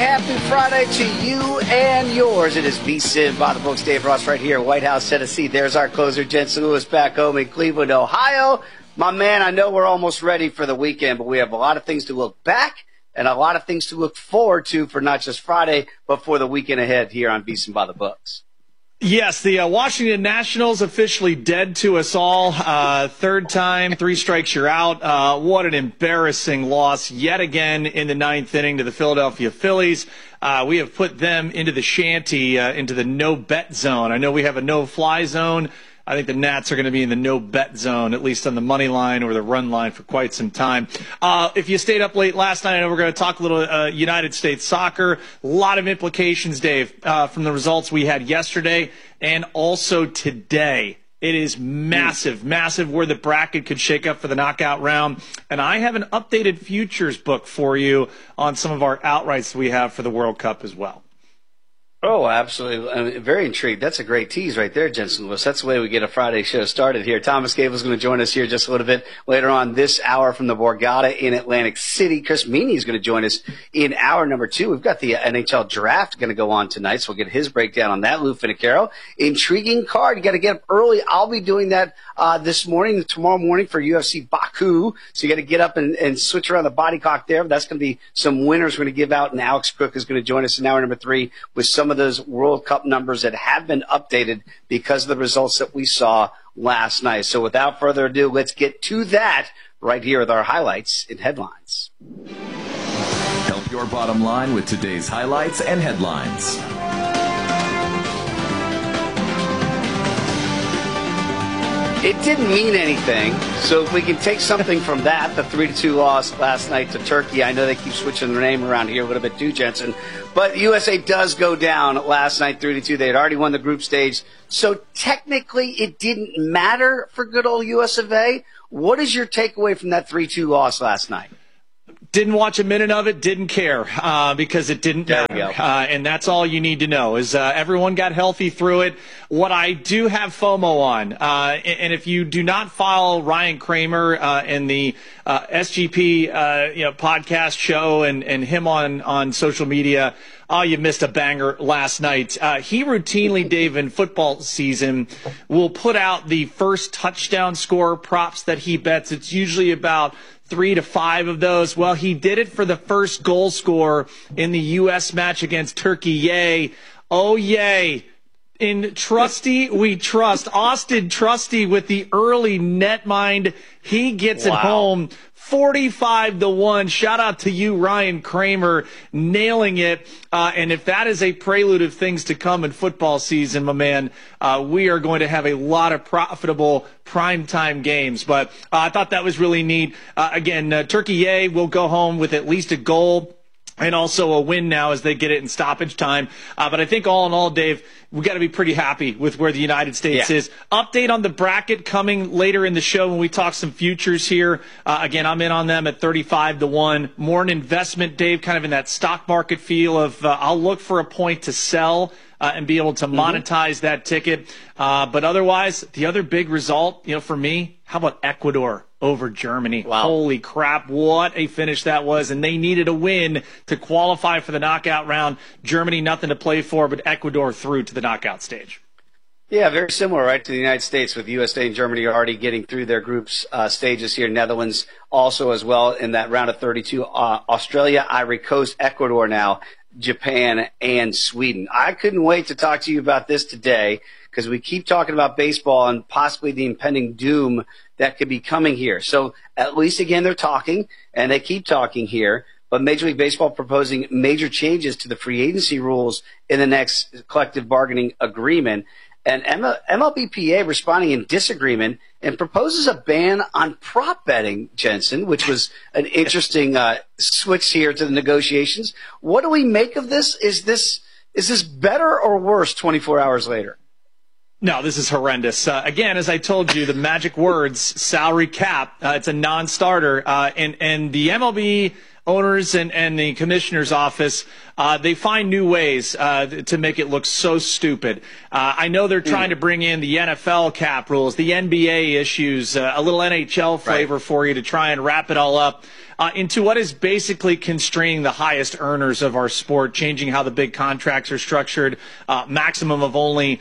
Happy Friday to you and yours. It is VSiN by the books. Dave Ross right here, White House, Tennessee. There's our closer, Jensen Lewis, back home in Cleveland, Ohio. My man, I know we're almost ready for the weekend, but we have a lot of things to look back and a lot of things to look forward to for not just Friday, but for the weekend ahead here on VSiN by the books. Yes, the Washington Nationals officially dead to us all. Third time, 3 strikes, you're out. What an embarrassing loss yet again in the 9th inning to the Philadelphia Phillies. We have put them into the shanty, into the no-bet zone. I know we have a no-fly zone. I think the Nats are going to be in the no-bet zone, at least on the money line or the run line for quite some time. If you stayed up late last night, I know we're going to talk a little United States soccer. A lot of implications, Dave, from the results we had yesterday and also today. It is massive, massive where the bracket could shake up for the knockout round. And I have an updated futures book for you on some of our outrights we have for the World Cup as well. Oh, absolutely. I'm very intrigued. That's a great tease right there, Jensen Lewis. That's the way we get a Friday show started here. Thomas Gable's going to join us here just a little bit later on this hour from the Borgata in Atlantic City. Chris Meany is going to join us in hour number 2. We've got the NHL draft going to go on tonight, so we'll get his breakdown on that. Lou Finicaro. Intriguing card. You got to get up early. I'll be doing that tomorrow morning for UFC Baku. So you got to get up and switch around the body clock there. That's going to be some winners we're going to give out, and Alex Crook is going to join us in hour number 3 with some of those World Cup numbers that have been updated because of the results that we saw last night. So without further ado, let's get to that right here with our highlights and headlines. Help your bottom line with today's highlights and headlines. It didn't mean anything, so if we can take something from that, the 3-2 loss last night to Turkey. I know they keep switching their name around here a little bit too, Jensen. But USA does go down last night 3-2. They had already won the group stage. So technically it didn't matter for good old US of A. What is your takeaway from that 3-2 loss last night? Didn't watch a minute of it, didn't care, because it didn't matter. And that's all you need to know is everyone got healthy through it. What I do have FOMO on, and if you do not follow Ryan Kramer and the SGP podcast show and him on social media, oh, you missed a banger last night. He routinely, Dave, in football season, will put out the first touchdown score props that he bets. It's usually about 3 to 5 of those. Well, he did it for the first goal score in the U.S. match against Turkey. Yay. Oh, yay. In Trusty, we trust. Austin Trusty with the early net mind. He gets it home. 45-1. Shout out to you, Ryan Kramer, nailing it. And if that is a prelude of things to come in football season, my man, we are going to have a lot of profitable primetime games. But I thought that was really neat. Again, Turkey yay will go home with at least a goal and also a win now as they get it in stoppage time. But I think all in all, Dave, we got to be pretty happy with where the United States is. Update on the bracket coming later in the show when we talk some futures here. Again, I'm in on them at 35-1. More an investment, Dave, kind of in that stock market feel of I'll look for a point to sell and be able to monetize that ticket. But otherwise, the other big result, for me, how about Ecuador over Germany? Wow. Holy crap, what a finish that was. And they needed a win to qualify for the knockout round. Germany, nothing to play for, but Ecuador through to the knockout stage. Yeah, very similar, right, to the United States with USA and Germany already getting through their groups stages here. Netherlands also as well in that round of 32. Australia, Ivory Coast, Ecuador now, Japan, and Sweden. I couldn't wait to talk to you about this today because we keep talking about baseball and possibly the impending doom that could be coming here. So at least, again, they're talking, and they keep talking here. But Major League Baseball proposing major changes to the free agency rules in the next collective bargaining agreement. And MLBPA responding in disagreement and proposes a ban on prop betting, Jensen, which was an interesting switch here to the negotiations. What do we make of this? Is this better or worse 24 hours later? No, this is horrendous. Again, as I told you, the magic words, salary cap, it's a non-starter. And the MLB owners and the commissioner's office, they find new ways to make it look so stupid. I know they're trying to bring in the NFL cap rules, the NBA issues, a little NHL flavor for you to try and wrap it all up into what is basically constraining the highest earners of our sport, changing how the big contracts are structured, maximum of only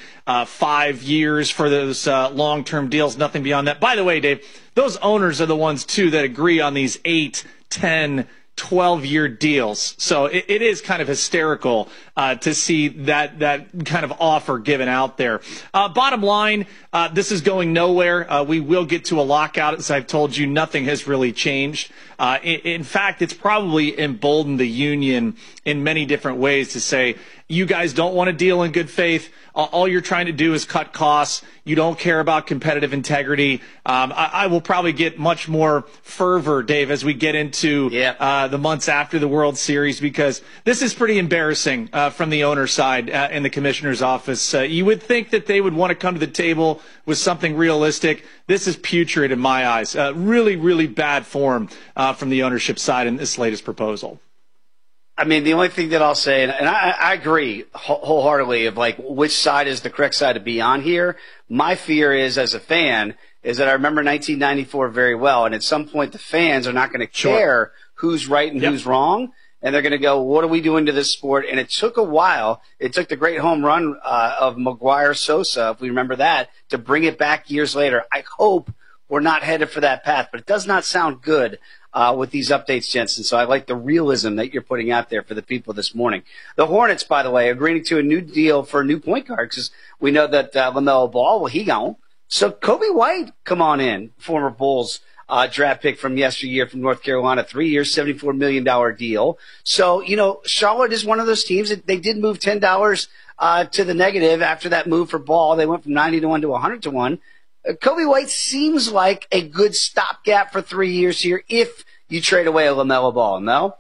5 years for those long-term deals, nothing beyond that. By the way, Dave, those owners are the ones, too, that agree on these 8, 10, 12-year deals. So it is kind of hysterical to see that kind of offer given out there. Bottom line, this is going nowhere. We will get to a lockout. As I've told you, nothing has really changed. In fact, it's probably emboldened the union in many different ways to say, you guys don't want to deal in good faith. All you're trying to do is cut costs. You don't care about competitive integrity. I will probably get much more fervor, Dave, as we get into the months after the World Series, because this is pretty embarrassing from the owner's side in the commissioner's office. You would think that they would want to come to the table with something realistic. This is putrid in my eyes. Really, really bad form from the ownership side in this latest proposal. I mean, the only thing that I'll say, and I agree wholeheartedly of like which side is the correct side to be on here. My fear is, as a fan, is that I remember 1994 very well, and at some point the fans are not going to care who's right and who's wrong, and they're going to go, what are we doing to this sport? And it took a while. It took the great home run of Maguire-Sosa, if we remember that, to bring it back years later. I hope we're not headed for that path, but it does not sound good with these updates, Jensen. So I like the realism that you're putting out there for the people this morning. The Hornets, by the way, agreeing to a new deal for a new point guard, because we know that LaMelo Ball, well, he gone. So Kobe White, come on in, former Bulls draft pick from yesteryear from North Carolina, 3 years, $74 million deal. So, you know, Charlotte is one of those teams that they did move $10 to the negative after that move for Ball. They went from 90 to 1 to 100 to 1. Kobe White seems like a good stopgap for 3 years here if you trade away a LaMelo Ball, no?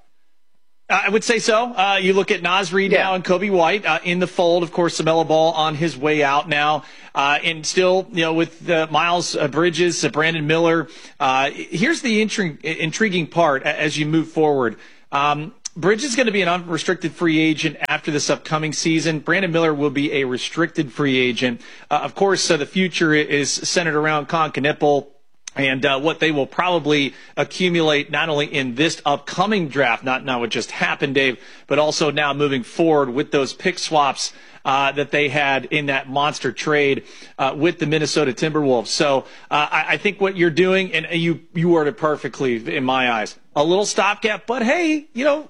I would say so. You look at Naz Reid now and Kobe White in the fold. Of course, LaMelo Ball on his way out now. And still, you know, with Miles Bridges, Brandon Miller. Here's the intriguing part as you move forward. Bridges is going to be an unrestricted free agent after this upcoming season. Brandon Miller will be a restricted free agent. Of course, the future is centered around Con Knippel and what they will probably accumulate not only in this upcoming draft, not what just happened, Dave, but also now moving forward with those pick swaps that they had in that monster trade with the Minnesota Timberwolves. So I think what you're doing, and you worded it perfectly in my eyes, a little stopgap, but hey, you know,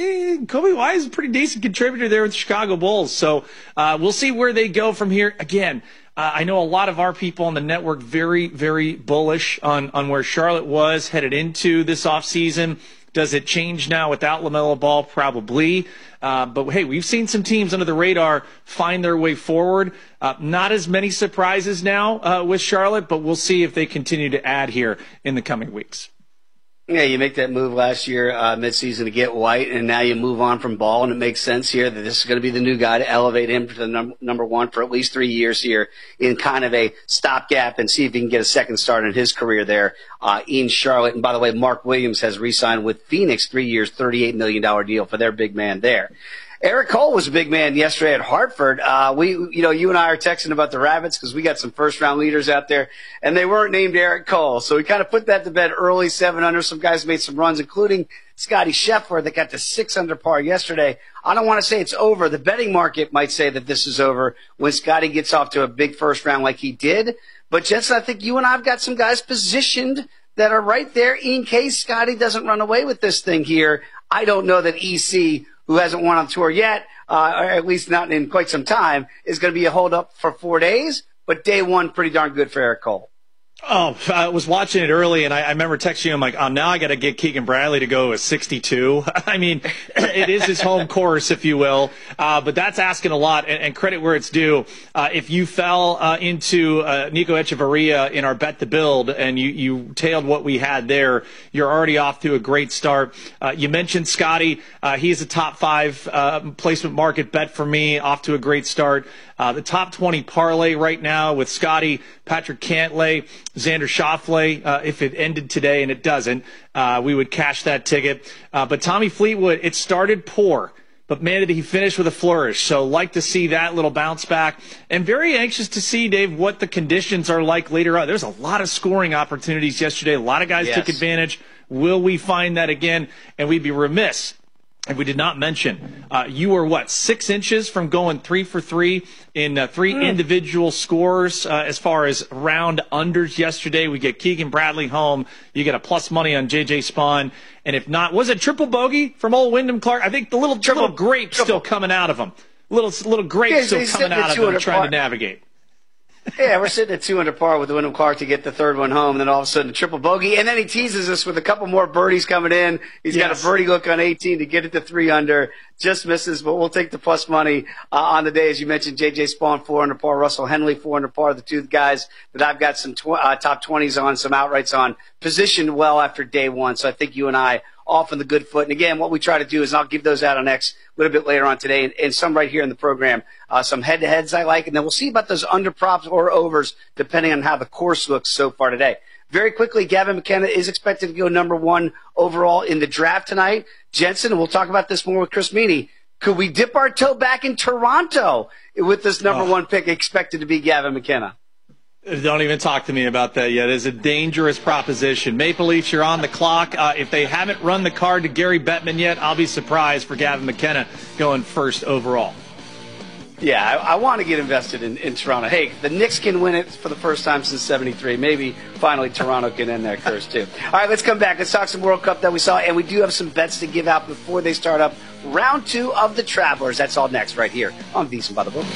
Kobe White is a pretty decent contributor there with the Chicago Bulls. So we'll see where they go from here. Again, I know a lot of our people on the network very, very bullish on where Charlotte was headed into this offseason. Does it change now without LaMelo Ball? Probably. But, hey, we've seen some teams under the radar find their way forward. Not as many surprises now with Charlotte, but we'll see if they continue to add here in the coming weeks. Yeah, you make that move last year midseason to get White, and now you move on from Ball, and it makes sense here that this is going to be the new guy to elevate him to the number one for at least 3 years here in kind of a stopgap and see if he can get a second start in his career there in Charlotte. And by the way, Mark Williams has re-signed with Phoenix, 3 years, $38 million deal for their big man there. Eric Cole was a big man yesterday at Hartford. You and I are texting about the Rabbits because we got some first-round leaders out there, and they weren't named Eric Cole. So we kind of put that to bed early, 7 under. Some guys made some runs, including Scotty Scheffler that got to 6 under par yesterday. I don't want to say it's over. The betting market might say that this is over when Scotty gets off to a big first round like he did. But, Jensen, I think you and I have got some guys positioned that are right there in case Scotty doesn't run away with this thing here. I don't know that EC, who hasn't won on tour yet, or at least not in quite some time, is going to be a hold-up for 4 days. But day one, pretty darn good for Eric Cole. Oh, I was watching it early, and I remember texting you. I'm like, now I got to get Keegan Bradley to go a 62. I mean, it is his home course, if you will. But that's asking a lot, and credit where it's due. If you fell into Nico Echeverria in our Bet the Build, and you tailed what we had there, you're already off to a great start. You mentioned Scotty. He's a top 5 placement market bet for me, off to a great start. The top 20 parlay right now with Scotty, Patrick Cantlay, Xander Schauffele, if it ended today, and it doesn't, we would cash that ticket. But Tommy Fleetwood, it started poor, but man, did he finish with a flourish. So like to see that little bounce back. And very anxious to see, Dave, what the conditions are like later on. There's a lot of scoring opportunities yesterday. A lot of guys took advantage. Will we find that again? And we'd be remiss if we did not mention, you were 6 inches from going 3 for 3 in 3 individual scores as far as round unders yesterday. We get Keegan Bradley home. You get a plus money on J.J. Spawn. And if not, was it triple bogey from old Wyndham Clark? I think the little grape still coming out of him. Little grape still coming out of him trying to navigate. Yeah, we're sitting at 2 under par with Wyndham Clark to get the third one home, and then all of a sudden a triple bogey, and then he teases us with a couple more birdies coming in. He's got a birdie look on 18 to get it to 3 under. Just misses, but we'll take the plus money on the day. As you mentioned, J.J. Spawn 4 under par, Russell Henley 4 under par, the two guys that I've got some top 20s on, some outrights on, positioned well after day one. So I think you and I off on the good foot. And again, what we try to do is, and I'll give those out on X a little bit later on today, and some right here in the program, some head-to-heads I like, and then we'll see about those under props or overs depending on how the course looks so far today. Very quickly, Gavin McKenna is expected to go number 1 overall in the draft tonight. Jensen, and we'll talk about this more with Chris Meany, could we dip our toe back in Toronto with this number 1 pick expected to be Gavin McKenna? Don't even talk to me about that yet. It's a dangerous proposition. Maple Leafs, you're on the clock. If they haven't run the card to Gary Bettman yet, I'll be surprised for Gavin McKenna going first overall. Yeah, I want to get invested in Toronto. Hey, the Knicks can win it for the first time since '73. Maybe finally Toronto can end that curse too. All right, let's come back. Let's talk some World Cup that we saw, and we do have some bets to give out before they start up round 2 of the Travelers. That's all next right here on VSiN by the Book.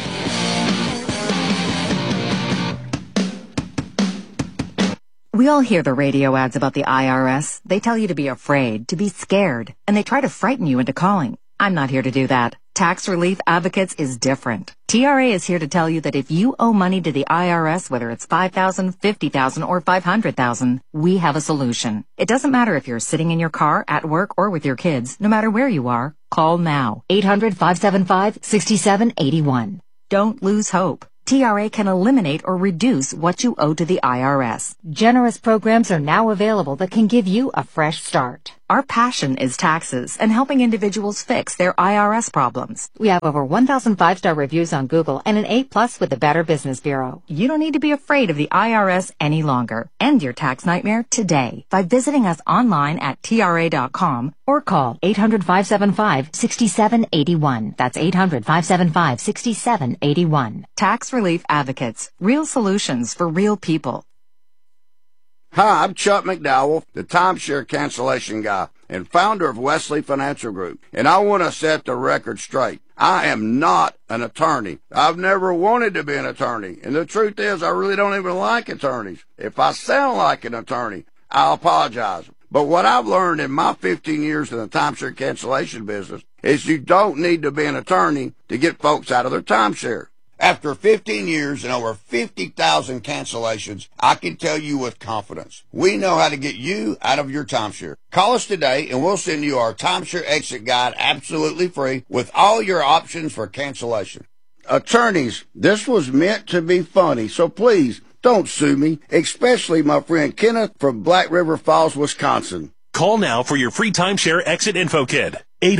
We all hear the radio ads about the IRS. They tell you to be afraid, to be scared, and they try to frighten you into calling. I'm not here to do that. Tax Relief Advocates is different. TRA is here to tell you that if you owe money to the IRS, whether it's $5,000, $50,000, or $500,000, we have a solution. It doesn't matter if you're sitting in your car, at work, or with your kids. No matter where you are, call now. 800-575-6781. Don't lose hope. TRA can eliminate or reduce what you owe to the IRS. Generous programs are now available that can give you a fresh start. Our passion is taxes and helping individuals fix their IRS problems. We have over 1,000 5-star reviews on Google and an A+ with the Better Business Bureau. You don't need to be afraid of the IRS any longer. End your tax nightmare today by visiting us online at TRA.com or call 800-575-6781. That's 800-575-6781. Tax Relief Advocates. Real solutions for real people. Hi, I'm Chuck McDowell, the timeshare cancellation guy and founder of Wesley Financial Group. And I want to set the record straight. I am not an attorney. I've never wanted to be an attorney. And the truth is, I really don't even like attorneys. If I sound like an attorney, I apologize. But what I've learned in my 15 years in the timeshare cancellation business is you don't need to be an attorney to get folks out of their timeshare. After 15 years and over 50,000 cancellations, I can tell you with confidence, we know how to get you out of your timeshare. Call us today and we'll send you our timeshare exit guide absolutely free with all your options for cancellation. Attorneys, this was meant to be funny, so please don't sue me, especially my friend Kenneth from Black River Falls, Wisconsin. Call now for your free timeshare exit info kit.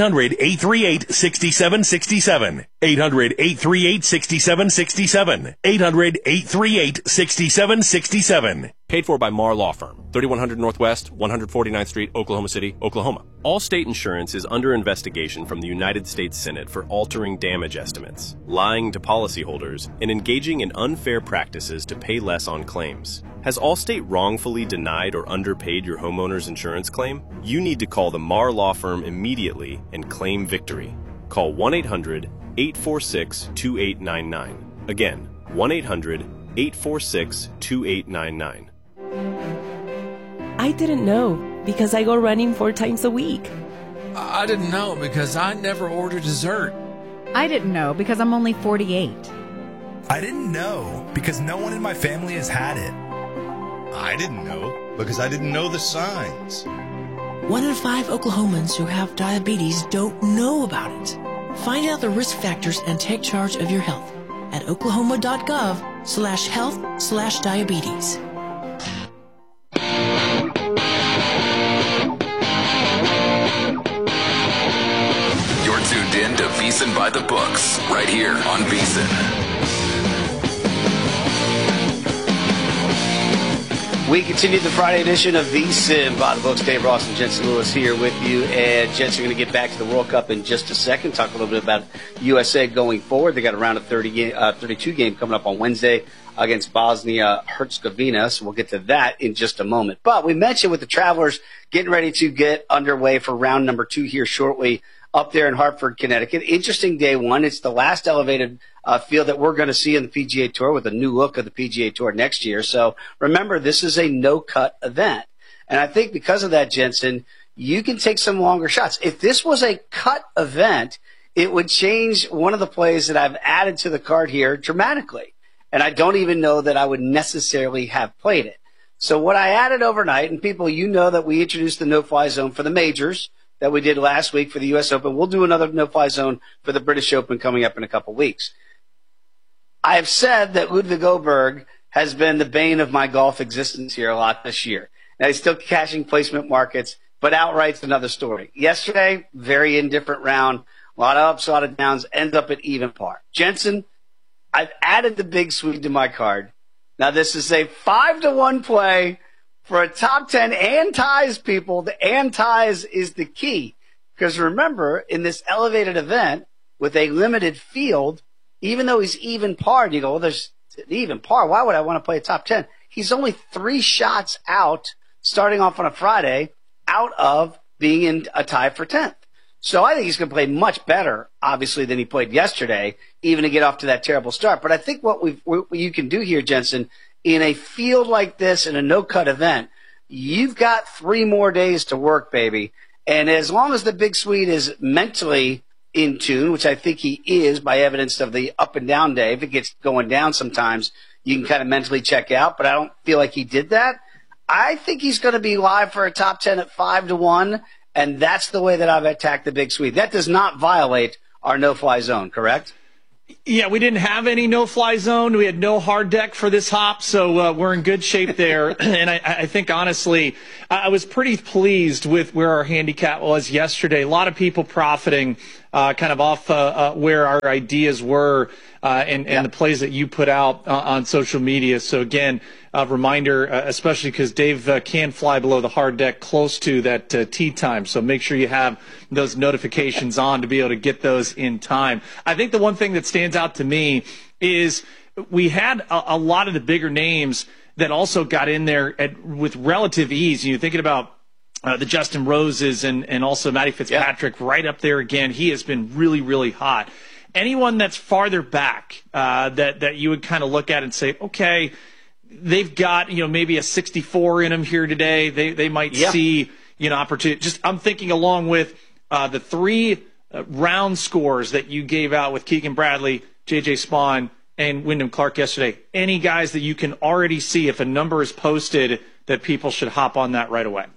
800-838-6767. 800-838-6767. 800-838-6767. Paid for by Marr Law Firm, 3100 Northwest, 149th Street, Oklahoma City, Oklahoma. Allstate Insurance is under investigation from the United States Senate for altering damage estimates, lying to policyholders, and engaging in unfair practices to pay less on claims. Has Allstate wrongfully denied or underpaid your homeowner's insurance claim? You need to call the Marr Law Firm immediately and claim victory. Call 1-800-846-2899. Again, 1-800-846-2899. I didn't know because I go running 4 times a week. I didn't know because I never order dessert. I didn't know because I'm only 48. I didn't know because no one in my family has had it. I didn't know because I didn't know the signs. 1 in 5 Oklahomans who have diabetes don't know about it. Find out the risk factors and take charge of your health at oklahoma.gov/health/diabetes. VSiN by the books, right here on VSiN. We continue the Friday edition of VSiN by the books. Dave Ross and Jensen Lewis here with you. And Jensen, going to get back to the World Cup in just a second. Talk a little bit about USA going forward. They got a round of 32 game coming up on Wednesday against Bosnia-Herzegovina. So we'll get to that in just a moment. But we mentioned with the Travelers getting ready to get underway for round number 2 here shortly up there in Hartford, Connecticut. Interesting day one. It's the last elevated field that we're going to see in the PGA Tour with a new look of the PGA Tour next year. So remember, this is a no-cut event. And I think because of that, Jensen, you can take some longer shots. If this was a cut event, it would change one of the plays that I've added to the card here dramatically. And I don't even know that I would necessarily have played it. So what I added overnight, and people, you know that we introduced the no-fly zone for the majors that we did last week for the U.S. Open. We'll do another no-fly zone for the British Open coming up in a couple weeks. I have said that Ludwig Åberg has been the bane of my golf existence here a lot this year. Now, he's still cashing placement markets, but outright's another story. Yesterday, very indifferent round, a lot of ups, a lot of downs, ends up at even par. Jensen, I've added the big Swede to my card. Now, this is a 5-1 play for a top 10 and ties, people. The and ties is the key. Because remember, in this elevated event with a limited field, even though he's even par, you go, well, there's an even par. Why would I want to play a top 10? He's only 3 shots out, starting off on a Friday, out of being in a tie for 10th. So I think he's going to play much better, obviously, than he played yesterday, even to get off to that terrible start. But I think what you can do here, Jensen, in a field like this, in a no-cut event, you've got 3 more days to work, baby. And as long as the big Swede is mentally in tune, which I think he is by evidence of the up and down day, if it gets going down sometimes, you can kind of mentally check out. But I don't feel like he did that. I think he's going to be live for a top 10 at 5-1. And that's the way that I've attacked the big Swede. That does not violate our no-fly zone, correct? Yeah, we didn't have any no-fly zone. We had no hard deck for this hop, so we're in good shape there. And I think, honestly, I was pretty pleased with where our handicap was yesterday. A lot of people profiting kind of off where our ideas were and the plays that you put out on social media. So, again, a reminder, especially because Dave can fly below the hard deck close to that tee time. So make sure you have those notifications on to be able to get those in time. I think the one thing that stands out to me is we had a lot of the bigger names that also got in there with relative ease. You're thinking about the Justin Roses and also Matty Fitzpatrick right up there again. He has been really, really hot. Anyone that's farther back that you would kind of look at and say, okay, they've got, maybe a 64 in them here today. They might see, opportunity. Just I'm thinking along with the 3 round scores that you gave out with Keegan Bradley, J.J. Spaun, and Wyndham Clark yesterday. Any guys that you can already see if a number is posted that people should hop on that right away?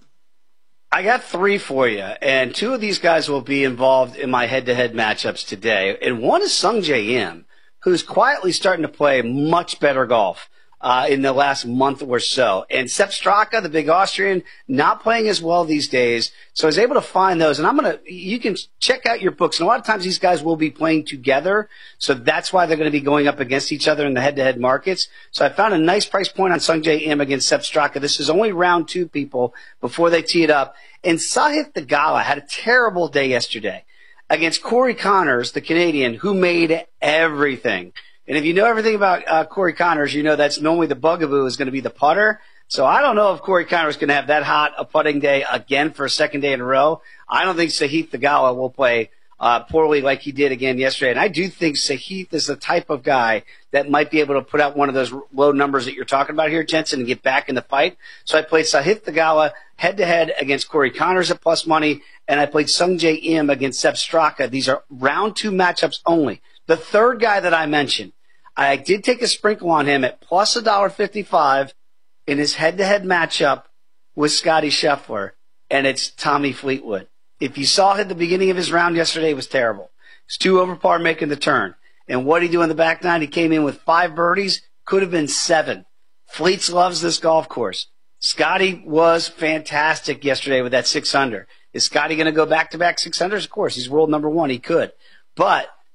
I got 3 for you, and 2 of these guys will be involved in my head-to-head matchups today. And one is Sungjae Im, who's quietly starting to play much better golf in the last month or so. And Sepp Straka, the big Austrian, not playing as well these days. So I was able to find those. And you can check out your books. And a lot of times these guys will be playing together. So that's why they're going to be going up against each other in the head-to-head markets. So I found a nice price point on Sungjae Im against Sepp Straka. This is only round 2, people, before they tee it up. And Sahith Theegala had a terrible day yesterday against Corey Connors, the Canadian, who made everything. And if you know everything about Corey Connors, you know that's normally the bugaboo is going to be the putter. So I don't know if Corey Connors is going to have that hot a putting day again for a second day in a row. I don't think Sahith Theegala will play poorly like he did again yesterday. And I do think Sahith is the type of guy that might be able to put out one of those low numbers that you're talking about here, Jensen, and get back in the fight. So I played Sahith Theegala head-to-head against Corey Connors at plus money, and I played Sungjae Im against Sepp Straka. These are round 2 matchups only. The third guy that I mentioned, I did take a sprinkle on him at plus $1.55 in his head-to-head matchup with Scottie Scheffler, and it's Tommy Fleetwood. If you saw at the beginning of his round yesterday, it was terrible. He's 2 over par making the turn. And what did he do in the back 9? He came in with 5 birdies, could have been 7. Fleets loves this golf course. Scottie was fantastic yesterday with that 6 under. Is Scottie going to go back-to-back 6 unders? Of course, he's world number 1. He could. But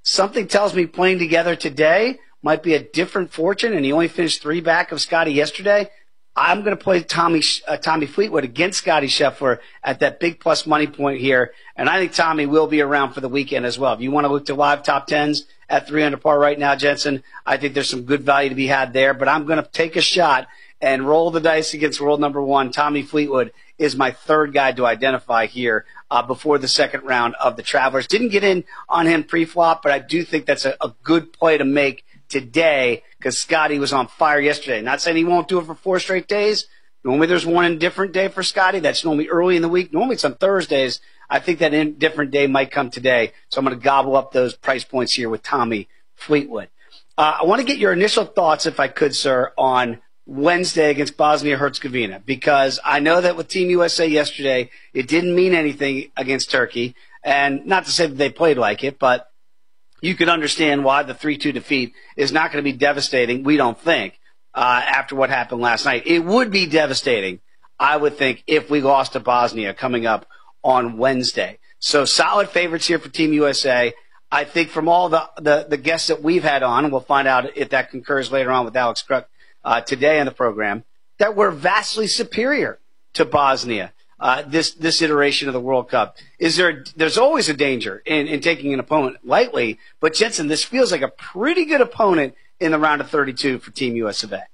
Something tells me playing together today might be a different fortune, and he only finished 3 back of Scotty yesterday. I'm going to play Tommy Fleetwood against Scotty Scheffler at that big plus money point here, and I think Tommy will be around for the weekend as well. If you want to look to live top 10s at 3 under par right now, Jensen, I think there's some good value to be had there, but I'm going to take a shot and roll the dice against world number 1. Tommy Fleetwood is my third guy to identify here before the second round of the Travelers. Didn't get in on him pre-flop, but I do think that's a good play to make today because Scotty was on fire yesterday. Not saying he won't do it for 4 straight days. Normally there's one indifferent day for Scotty. That's normally early in the week. Normally it's on Thursdays. I think that indifferent day might come today. So I'm going to gobble up those price points here with Tommy Fleetwood. I want to get your initial thoughts, if I could, sir, on Wednesday against Bosnia-Herzegovina, because I know that with Team USA yesterday, it didn't mean anything against Turkey. And not to say that they played like it, but you can understand why the 3-2 defeat is not going to be devastating, we don't think, after what happened last night. It would be devastating, I would think, if we lost to Bosnia coming up on Wednesday. So solid favorites here for Team USA. I think from all the guests that we've had on, and we'll find out if that concurs later on with Alex Kruk today on the program, that we're vastly superior to Bosnia. This iteration of the World Cup. There's always a danger in taking an opponent lightly, but Jensen, this feels like a pretty good opponent in the round of 32 for Team US of A.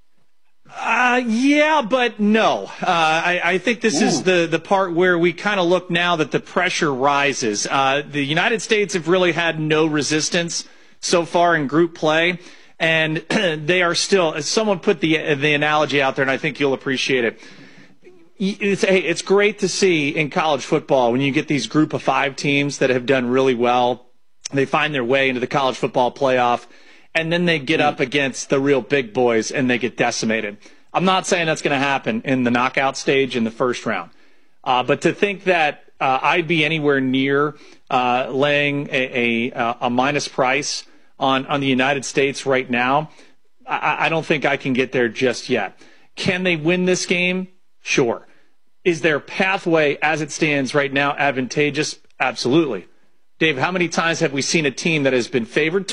Yeah, but no. I think this is the part where we kind of look now that the pressure rises. The United States have really had no resistance so far in group play, and they are still, someone put the analogy out there, and I think you'll appreciate it. It's great to see in college football when you get these group of 5 teams that have done really well. They find their way into the college football playoff, and then they get up against the real big boys and they get decimated. I'm not saying that's going to happen in the knockout stage in the first round. But to think that I'd be anywhere near laying a minus price on the United States right now, I don't think I can get there just yet. Can they win this game? Sure. Is their pathway as it stands right now advantageous? Absolutely. Dave, how many times have we seen a team that has been favored to